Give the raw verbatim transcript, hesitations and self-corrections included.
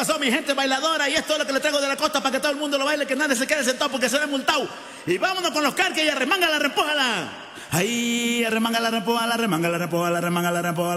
pasó, mi gente bailadora? Y esto es lo que le traigo de la costa para que todo el mundo lo baile, que nadie se quede sentado porque se ve multado. Y vámonos con los carques y arremángala, repójala. Ahí, arremángala, repójala, arremángala, repójala, arremángala, repójala.